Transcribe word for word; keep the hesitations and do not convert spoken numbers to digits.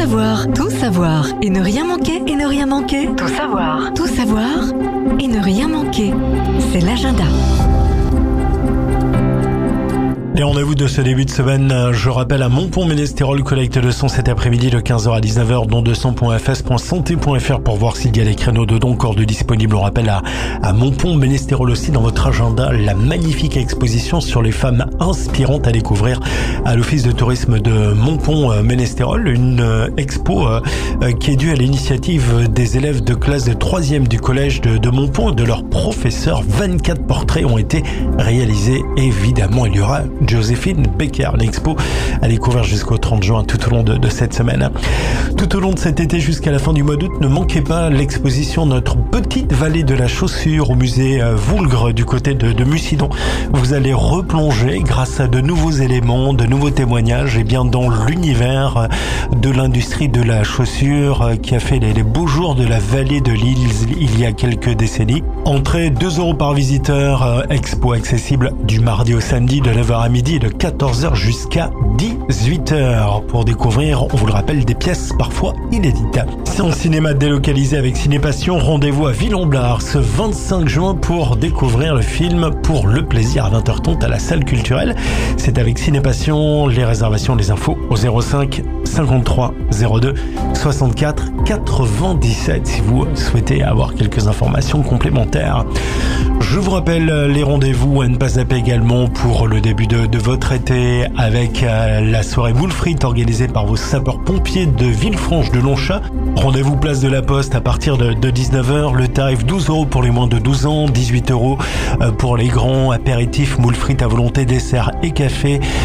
savoir, tout savoir et ne rien manquer et ne rien manquer. Tout savoir, tout savoir et ne rien manquer. C'est l'agenda. Les rendez-vous de ce début de semaine, je rappelle à Montpont-Ménestérol, collecte de son cet après-midi de quinze heures à dix-neuf heures, don deux cents point f s point santé point f r pour voir s'il y a des créneaux de dons encore de disponibles. On rappelle à, à Montpont-Ménestérol aussi dans votre agenda la magnifique exposition sur les femmes inspirantes à découvrir à l'Office de tourisme de Montpont-Ménestérol. Une expo euh, qui est due à l'initiative des élèves de classe de troisième du collège de, de Montpont et de leurs professeurs. vingt-quatre portraits ont été réalisés. Évidemment, il y aura Joséphine Baker. L'expo à découvrir jusqu'au trente juin tout au long de, de cette semaine. Tout au long de cet été jusqu'à la fin du mois d'août, ne manquez pas l'exposition Notre petite vallée de la chaussure au musée Voulgre du côté de, de Mucidon. Vous allez replonger grâce à de nouveaux éléments, de nouveaux témoignages et bien dans l'univers de l'industrie de la chaussure qui a fait les, les beaux jours de la vallée de l'Île il y a quelques décennies. Entrée deux euros par visiteur, expo accessible du mardi au samedi de neuf heures à midi et de quatorze heures jusqu'à dix-huit heures pour découvrir, on vous le rappelle, des pièces parfois inédites. Séance cinéma délocalisé avec Cinépassion, rendez-vous à Villomblard ce vingt-cinq juin pour découvrir le film Pour le plaisir à vingt heures trente à la salle culturelle. C'est avec Cinépassion, les réservations, les infos au zéro cinq cinquante-trois zéro deux soixante-quatre quatre-vingt-dix-sept si vous souhaitez avoir quelques informations complémentaires. Je vous rappelle les rendez-vous à ne pas zapper également pour le début de, de votre été avec euh, la soirée moule frite organisée par vos sapeurs-pompiers de Villefranche-de-Lonchat. Rendez-vous place de la Poste à partir de, de dix-neuf heures. Le tarif douze euros pour les moins de douze ans, dix-huit euros pour les grands. Apéritifs, moule frite à volonté, dessert et café.